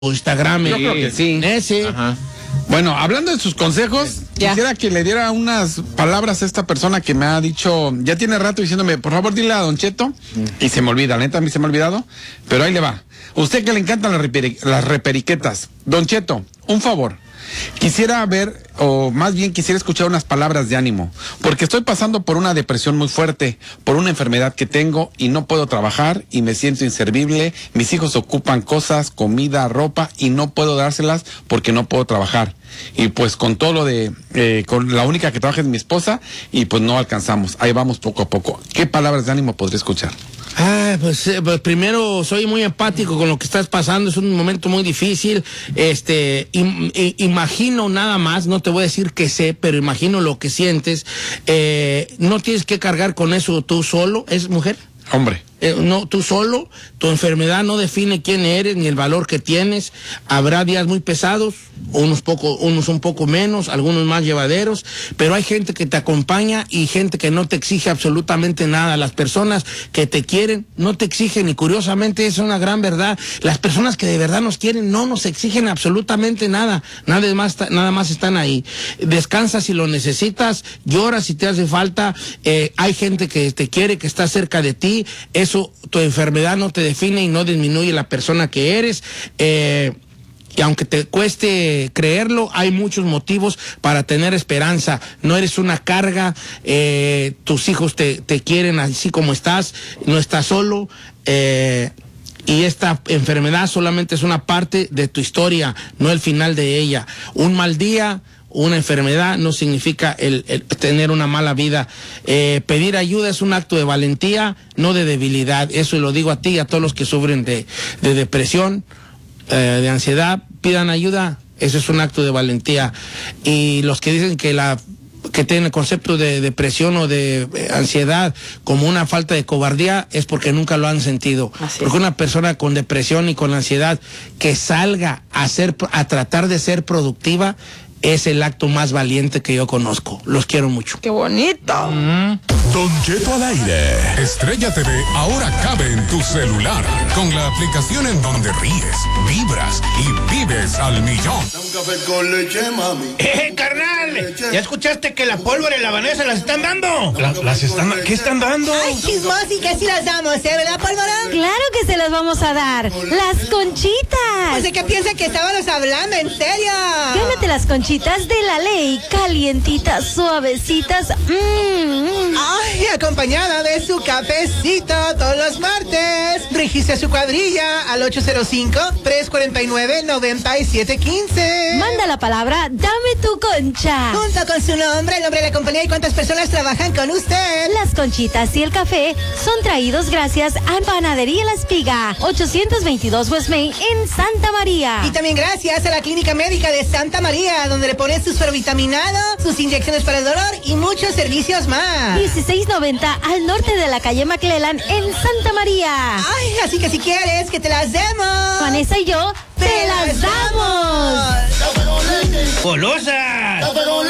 Instagram. Yo creo que sí. Ese. Ajá. Bueno, hablando de sus consejos, quisiera que le diera unas palabras a esta persona que me ha dicho, ya tiene rato diciéndome, por favor dile a Don Cheto, y se me olvida, la neta a mí se me ha olvidado, pero ahí le va. Usted que le encantan las reperiquetas, Don Cheto, un favor. Quisiera ver, o más bien quisiera escuchar unas palabras de ánimo, porque estoy pasando por una depresión muy fuerte, por una enfermedad que tengo y no puedo trabajar y me siento inservible, mis hijos ocupan cosas, comida, ropa y no puedo dárselas porque no puedo trabajar. Y pues con todo lo de, con la única que trabaja es mi esposa y pues no alcanzamos, ahí vamos poco a poco. ¿Qué palabras de ánimo podría escuchar? Pues primero soy muy empático con lo que estás pasando, es un momento muy difícil, imagino nada más, no te voy a decir que sé, pero imagino lo que sientes, no tienes que cargar con eso tú solo, ¿es mujer? Hombre. No, tú solo, tu enfermedad no define quién eres ni el valor que tienes. Habrá días muy pesados, unos un poco menos, algunos más llevaderos, pero hay gente que te acompaña y gente que no te exige absolutamente nada. Las personas que te quieren no te exigen, y curiosamente es una gran verdad. Las personas que de verdad nos quieren no nos exigen absolutamente nada, nada más están ahí. Descansa si lo necesitas, llora si te hace falta, hay gente que te quiere, que está cerca de ti. Eso, tu enfermedad no te define y no disminuye la persona que eres. Y aunque te cueste creerlo, hay muchos motivos para tener esperanza. No eres una carga, tus hijos te quieren así como estás, no estás solo. Y esta enfermedad solamente es una parte de tu historia, no el final de ella. Un mal día, una enfermedad no significa el tener una mala vida. Pedir ayuda es un acto de valentía, no de debilidad. Eso lo digo a ti y a todos los que sufren de depresión, de ansiedad. Pidan ayuda, eso es un acto de valentía. Y los que dicen que tienen el concepto de depresión o de ansiedad como una falta de cobardía, es porque nunca lo han sentido. Porque una persona con depresión y con ansiedad que salga a tratar de ser productiva es el acto más valiente que yo conozco. Los quiero mucho. ¡Qué bonito! Don Cheto al aire. Estrella TV ahora cabe en tu celular con la aplicación en donde ríes, vibras y vives al millón. Un café con leche, mami. Carnal! Leche. ¿Ya escuchaste que la pólvora y la Vanessa las están dando? ¿Qué están dando? Ay, chismos, y que sí las damos, ¿verdad, Pólvora? Claro que se las vamos a dar. Las conchitas. Pues de que piensa que estábamos hablando, en serio. Gánate las conchitas de la ley, calientitas, suavecitas. Ay, acompañada de su cafecito todos los martes. Registra su cuadrilla al 805-349-9715. Manda la palabra, dame tu concha. Junto con su nombre, el nombre de la compañía y cuántas personas trabajan con usted. Las conchitas y el café son traídos gracias a Panadería La Espiga, 822 West Main en Santa María. Y también gracias a la Clínica Médica de Santa María, donde le ponen sus fervitaminados, sus inyecciones para el dolor y muchos servicios más. 1690 al norte de la calle McClellan en Santa María. Ay, así que si quieres que te las demos, Vanessa y yo te las damos. ¡Golosa!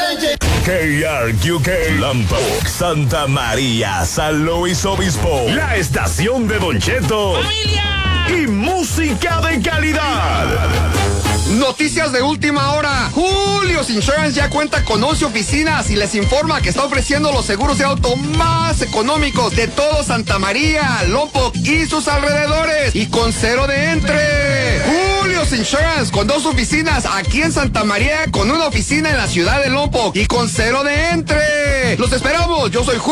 KRQK Lampa, Santa María, San Luis Obispo, la estación de Don Cheto. ¡Familia! Y música de calidad. Noticias de última hora. Julio's Insurance ya cuenta con 11 oficinas y les informa que está ofreciendo los seguros de auto más económicos de todo Santa María, Lompoc y sus alrededores, y con cero de entre. Julio's Insurance con 2 oficinas aquí en Santa María, con una oficina en la ciudad de Lompoc y con cero de entre. Los esperamos. Yo soy Julio.